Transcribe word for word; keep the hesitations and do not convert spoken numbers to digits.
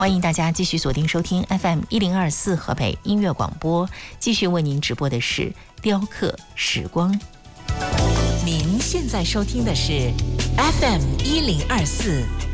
欢迎大家继续锁定收听 F M 一零二四河北音乐广播，继续为您直播的是雕刻时光。 您现在收听的是 F M 一零二四